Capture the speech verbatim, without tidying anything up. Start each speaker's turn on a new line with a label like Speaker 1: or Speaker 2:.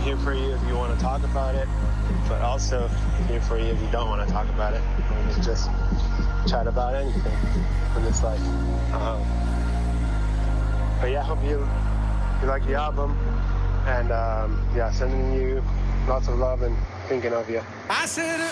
Speaker 1: here for you if you want to talk about it, but also here for you if you don't want to talk about it. We can just chat about anything in this life. Um, but yeah, I hope you, you like the album. And um, yeah, sending you lots of love and thinking of you. I said